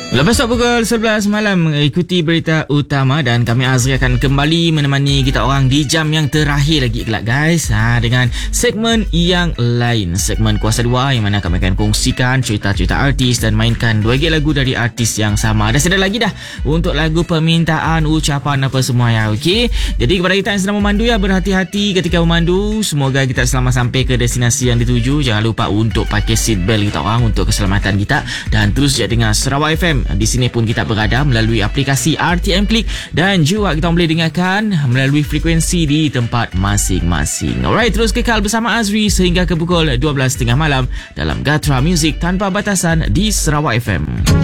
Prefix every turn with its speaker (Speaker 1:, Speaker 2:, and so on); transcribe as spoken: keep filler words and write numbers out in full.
Speaker 1: Lepas tu pukul sebelas malam ikuti berita utama dan kami Azri akan kembali menemani kita orang di jam yang terakhir lagi kelak guys, ha, dengan segmen yang lain, segmen Kuasa Dua yang mana kami akan kongsikan cerita-cerita artis dan mainkan dua gig lagu dari artis yang sama. Dah sedar lagi dah untuk lagu permintaan, ucapan apa semua ya, okey. Jadi kepada kita yang sedang memandu ya, berhati-hati ketika memandu. Semoga kita selamat sampai ke destinasi yang dituju. Jangan lupa untuk pakai seat belt kita orang untuk keselamatan kita, dan terus je dengar Sarawak F M. Di sini pun kita berada melalui aplikasi R T M Click dan juga kita boleh dengarkan melalui frekuensi di tempat masing-masing. Alright, terus kekal bersama Azri sehingga ke pukul dua belas tiga puluh malam dalam Gatra Music Tanpa Batasan di Sarawak F M.